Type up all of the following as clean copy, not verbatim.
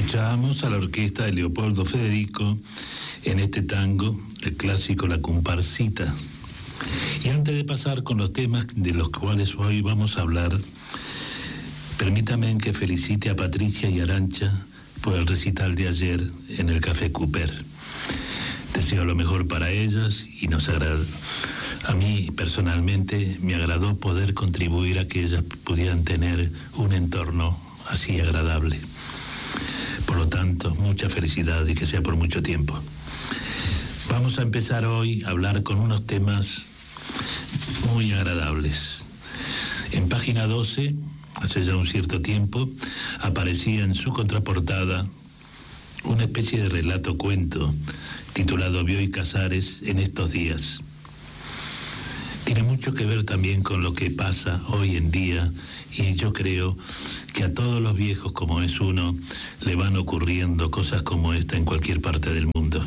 Escuchábamos a la orquesta de Leopoldo Federico en este tango, el clásico La Comparsita. Y antes de pasar con los temas de los cuales hoy vamos a hablar, permítame que felicite a Patricia y Arancha por el recital de ayer en el Café Cooper. Deseo lo mejor para ellas y nos agrada. A mí personalmente me agradó poder contribuir a que ellas pudieran tener un entorno así agradable. Por lo tanto, mucha felicidad y que sea por mucho tiempo. Vamos a empezar hoy a hablar con unos temas muy agradables. En página 12, hace ya un cierto tiempo, aparecía en su contraportada una especie de relato-cuento titulado Bioy Casares en estos días. Tiene mucho que ver también con lo que pasa hoy en día, y yo creo que a todos los viejos, como es uno, le van ocurriendo cosas como esta en cualquier parte del mundo.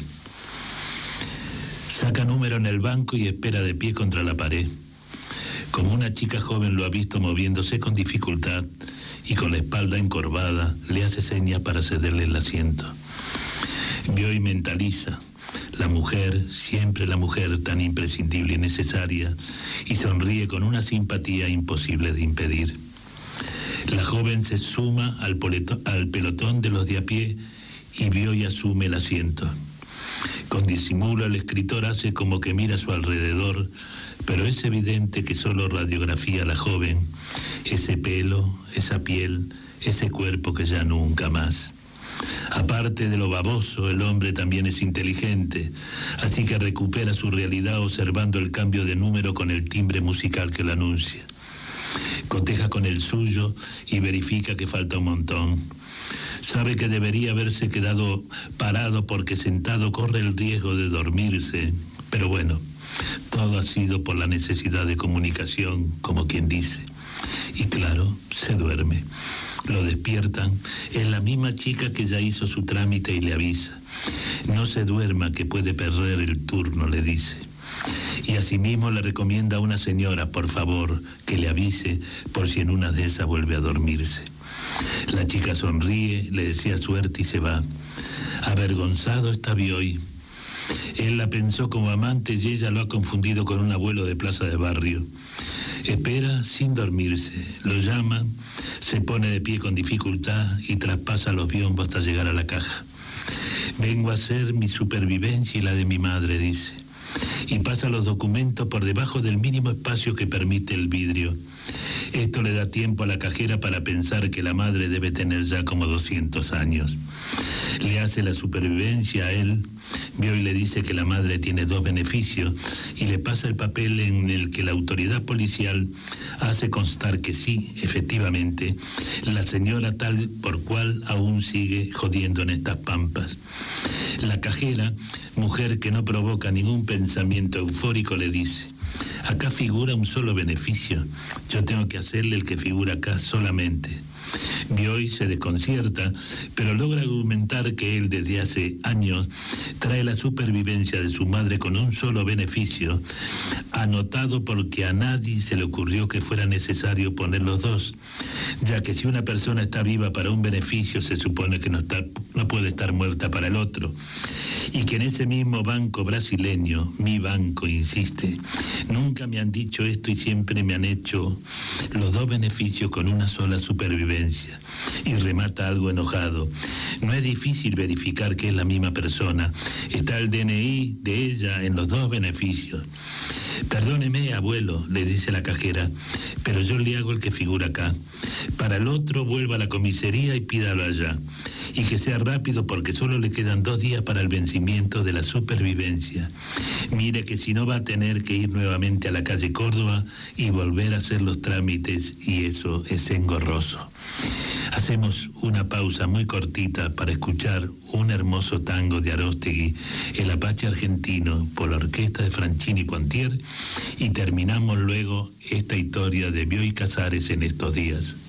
Saca número en el banco y espera de pie contra la pared. Como una chica joven lo ha visto moviéndose con dificultad y con la espalda encorvada, le hace señas para cederle el asiento. Bioy mentaliza. La mujer, siempre la mujer tan imprescindible y necesaria, y sonríe con una simpatía imposible de impedir. La joven se suma al pelotón de los de a pie y Bioy asume el asiento. Con disimulo el escritor hace como que mira a su alrededor, pero es evidente que solo radiografía a la joven, ese pelo, esa piel, ese cuerpo que ya nunca más. Aparte de lo baboso, el hombre también es inteligente, así que recupera su realidad observando el cambio de número con el timbre musical que lo anuncia. Coteja con el suyo y verifica que falta un montón. Sabe que debería haberse quedado parado porque sentado corre el riesgo de dormirse, pero bueno, todo ha sido por la necesidad de comunicación, como quien dice. Y claro, se duerme. Lo despiertan, es la misma chica que ya hizo su trámite y le avisa. No se duerma, que puede perder el turno, le dice. Y asimismo le recomienda a una señora, por favor, que le avise por si en una de esas vuelve a dormirse. La chica sonríe, le desea suerte y se va. Avergonzado está Bioy. Él la pensó como amante y ella lo ha confundido con un abuelo de plaza de barrio. Espera sin dormirse, lo llama, se pone de pie con dificultad y traspasa los biombos hasta llegar a la caja. Vengo a hacer mi supervivencia y la de mi madre, dice, y pasa los documentos por debajo del mínimo espacio que permite el vidrio. Esto le da tiempo a la cajera para pensar que la madre debe tener ya como 200 años. Le hace la supervivencia a él. Bioy le dice que la madre tiene 2 beneficios y le pasa el papel en el que la autoridad policial hace constar que sí, efectivamente, la señora tal por cual aún sigue jodiendo en estas pampas. La cajera, mujer que no provoca ningún pensamiento eufórico, le dice: acá figura un solo beneficio, yo tengo que hacerle el que figura acá solamente. Bioy se desconcierta, pero logra argumentar que él desde hace años trae la supervivencia de su madre con un solo beneficio, anotado porque a nadie se le ocurrió que fuera necesario poner los dos, ya que si una persona está viva para un beneficio, se supone que no puede estar muerta para el otro. Y que en ese mismo banco brasileño, mi banco, insiste, nunca me han dicho esto y siempre me han hecho los 2 beneficios con una sola supervivencia. Y remata algo enojado: no es difícil verificar que es la misma persona, está el DNI de ella en los 2 beneficios. Perdóneme, abuelo, le dice la cajera, pero yo le hago el que figura acá. Para el otro vuelva a la comisaría y pídalo allá. Y que sea rápido porque solo le quedan 2 días para el vencimiento de la supervivencia. Mire que si no va a tener que ir nuevamente a la calle Córdoba y volver a hacer los trámites, y eso es engorroso. Hacemos una pausa muy cortita para escuchar un hermoso tango de Aróstegui, El Apache Argentino, por la orquesta de Franchini Pontier, y terminamos luego esta historia de Bioy Casares en estos días.